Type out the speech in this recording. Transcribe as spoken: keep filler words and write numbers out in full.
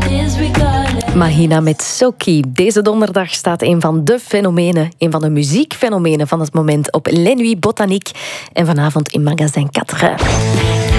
Mahina met Soki. Deze donderdag staat een van de fenomenen, een van de muziekfenomenen van het moment op Les Nuits Botaniques en vanavond in Magazijn quatre.